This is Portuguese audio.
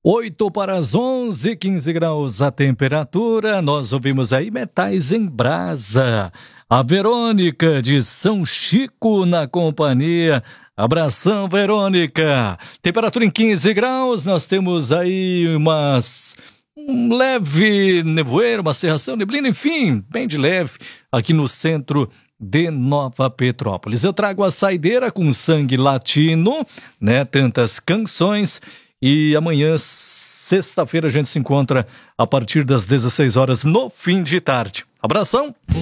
8 para as 11, 15 graus a temperatura. Nós ouvimos aí Metais em Brasa. A Verônica de São Chico na companhia. Abração, Verônica. Temperatura em 15 graus. Nós temos aí um leve nevoeiro, uma cerração, neblina, enfim, bem de leve aqui no centro de Nova Petrópolis. Eu trago a saideira com sangue latino, né? Tantas canções. E amanhã, sexta-feira, a gente se encontra a partir das 16 horas no fim de tarde. Abração!